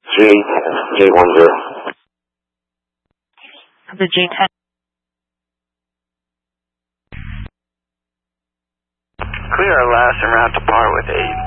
J10. The J10. Clear our last and route to par with 8.